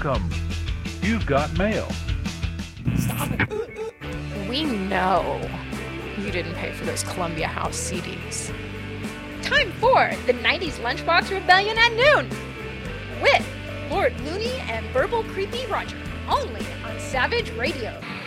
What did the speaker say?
Welcome. You've got mail. Stop it. We know you didn't pay for those Columbia House CDs. Time for the 90s Lunchbox Rebellion at noon with Lord Looney and Verbal Creepy Roger, only on Savage Radio.